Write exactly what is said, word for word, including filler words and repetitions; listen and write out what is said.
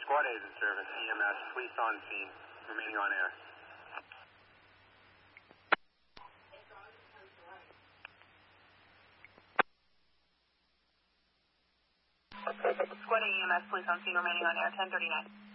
Squad A is in service. E M S, police on scene, remaining on air. Squad A, E M S, police on scene, remaining on air, ten thirty-nine.